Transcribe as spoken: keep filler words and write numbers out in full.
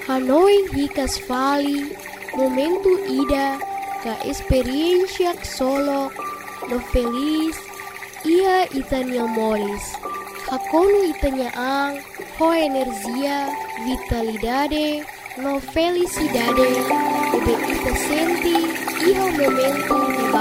Hanoi hikas vali, momento ida, ka experiencia solo, no feliz, ia itanya moris. Hakonu itanya ang, ho energia, vitalidade, no felicidade, ube ita senti, iho momento